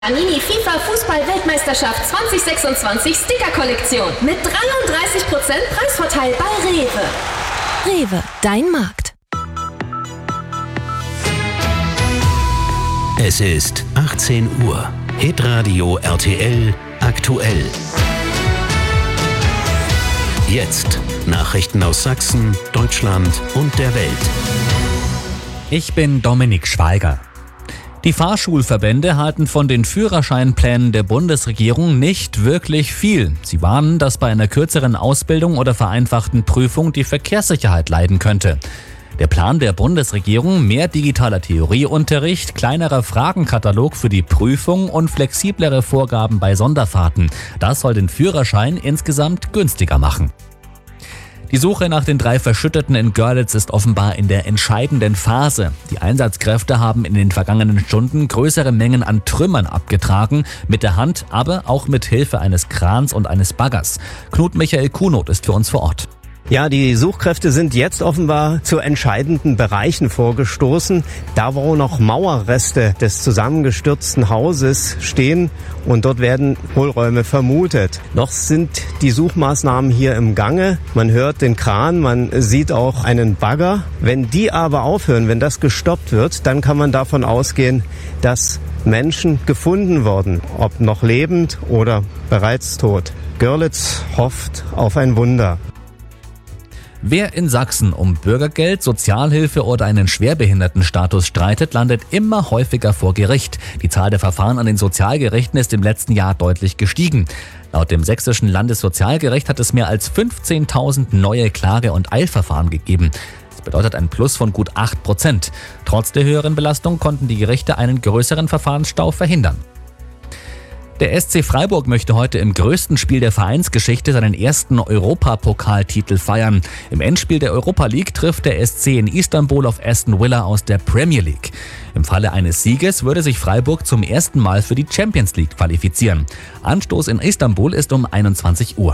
Panini FIFA Fußball-Weltmeisterschaft 2026 Sticker-Kollektion mit 33% Preisvorteil bei Rewe. Rewe, dein Markt. Es ist 18 Uhr. Hitradio RTL aktuell. Jetzt Nachrichten aus Sachsen, Deutschland und der Welt. Ich bin Dominik Schweiger. Die Fahrschulverbände halten von den Führerscheinplänen der Bundesregierung nicht wirklich viel. Sie warnen, dass bei einer kürzeren Ausbildung oder vereinfachten Prüfung die Verkehrssicherheit leiden könnte. Der Plan der Bundesregierung: mehr digitaler Theorieunterricht, kleinerer Fragenkatalog für die Prüfung und flexiblere Vorgaben bei Sonderfahrten. Das soll den Führerschein insgesamt günstiger machen. Die Suche nach den 3 Verschütteten in Görlitz ist offenbar in der entscheidenden Phase. Die Einsatzkräfte haben in den vergangenen Stunden größere Mengen an Trümmern abgetragen, mit der Hand, aber auch mit Hilfe eines Krans und eines Baggers. Knut Michael Kunoth ist für uns vor Ort. Ja, die Suchkräfte sind jetzt offenbar zu entscheidenden Bereichen vorgestoßen. Da, wo noch Mauerreste des zusammengestürzten Hauses stehen, und dort werden Hohlräume vermutet. Noch sind die Suchmaßnahmen hier im Gange. Man hört den Kran, man sieht auch einen Bagger. Wenn die aber aufhören, wenn das gestoppt wird, dann kann man davon ausgehen, dass Menschen gefunden wurden, ob noch lebend oder bereits tot. Görlitz hofft auf ein Wunder. Wer in Sachsen um Bürgergeld, Sozialhilfe oder einen Schwerbehindertenstatus streitet, landet immer häufiger vor Gericht. Die Zahl der Verfahren an den Sozialgerichten ist im letzten Jahr deutlich gestiegen. Laut dem sächsischen Landessozialgericht hat es mehr als 15.000 neue Klage- und Eilverfahren gegeben. Das bedeutet ein Plus von gut 8%. Trotz der höheren Belastung konnten die Gerichte einen größeren Verfahrensstau verhindern. Der SC Freiburg möchte heute im größten Spiel der Vereinsgeschichte seinen ersten Europapokaltitel feiern. Im Endspiel der Europa League trifft der SC in Istanbul auf Aston Villa aus der Premier League. Im Falle eines Sieges würde sich Freiburg zum ersten Mal für die Champions League qualifizieren. Anstoß in Istanbul ist um 21 Uhr.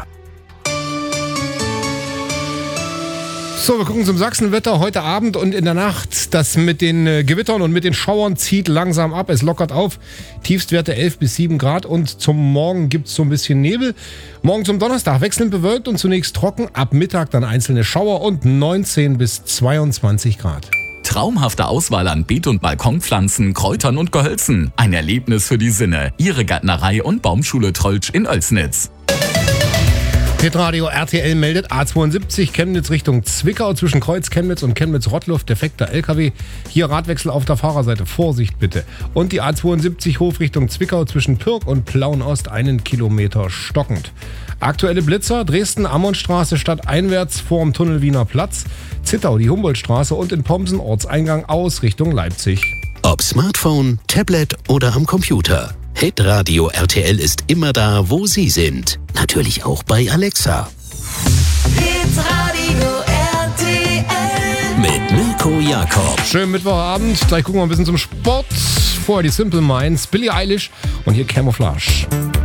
So, wir gucken zum Sachsenwetter heute Abend und in der Nacht. Das mit den Gewittern und mit den Schauern zieht langsam ab. Es lockert auf. Tiefstwerte 11 bis 7 Grad und zum Morgen gibt es so ein bisschen Nebel. Morgen zum Donnerstag wechselnd bewölkt und zunächst trocken. Ab Mittag dann einzelne Schauer und 19 bis 22 Grad. Traumhafte Auswahl an Beet- und Balkonpflanzen, Kräutern und Gehölzen. Ein Erlebnis für die Sinne. Ihre Gärtnerei und Baumschule Trolltsch in Oelsnitz. Hitradio RTL meldet A72 Chemnitz Richtung Zwickau zwischen Kreuz Chemnitz und Chemnitz-Rottluft defekter LKW. Hier Radwechsel auf der Fahrerseite. Vorsicht bitte. Und die A72 Hof Richtung Zwickau zwischen Pirk und Plauen-Ost 1 Kilometer stockend. Aktuelle Blitzer: Dresden-Ammonstraße stadteinwärts vorm Tunnel Wiener Platz, Zittau die Humboldtstraße und in Pomsen Ortseingang aus Richtung Leipzig. Ob Smartphone, Tablet oder am Computer. Hitradio RTL ist immer da, wo Sie sind. Natürlich auch bei Alexa. Hitradio RTL Mit Mirko Jakob. Schönen Mittwochabend. Gleich gucken wir ein bisschen zum Sport. Vorher die Simple Minds, Billie Eilish und hier Camouflage.